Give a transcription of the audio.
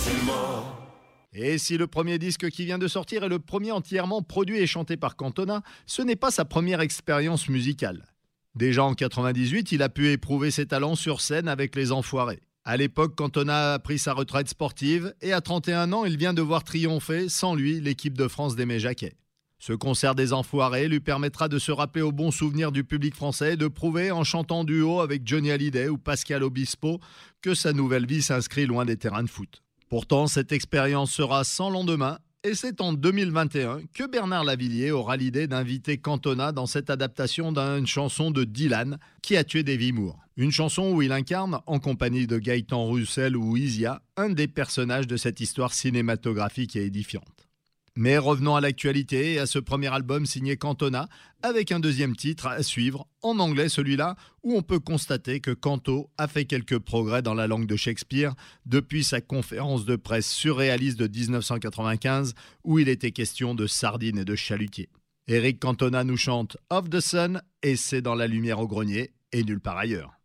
Et si le premier disque qui vient de sortir est le premier entièrement produit et chanté par Cantona, ce n'est pas sa première expérience musicale. Déjà en 98, il a pu éprouver ses talents sur scène avec les Enfoirés. À l'époque, Cantona a pris sa retraite sportive et à 31 ans, il vient de voir triompher, sans lui, l'équipe de France d'Aimé Jacquet. Ce concert des Enfoirés lui permettra de se rappeler au bon souvenir du public français et de prouver, en chantant duo avec Johnny Hallyday ou Pascal Obispo, que sa nouvelle vie s'inscrit loin des terrains de foot. Pourtant, cette expérience sera sans lendemain et c'est en 2021 que Bernard Lavilliers aura l'idée d'inviter Cantona dans cette adaptation d'une chanson de Dylan qui a tué Demi Moore. Une chanson où il incarne, en compagnie de Gaëtan Roussel ou Isia, un des personnages de cette histoire cinématographique et édifiante. Mais revenons à l'actualité et à ce premier album signé Cantona, avec un deuxième titre à suivre, en anglais celui-là, où on peut constater que Canto a fait quelques progrès dans la langue de Shakespeare depuis sa conférence de presse surréaliste de 1995, où il était question de sardines et de chalutiers. Eric Cantona nous chante Of the Sun, et c'est dans La lumière au grenier, et nulle part ailleurs.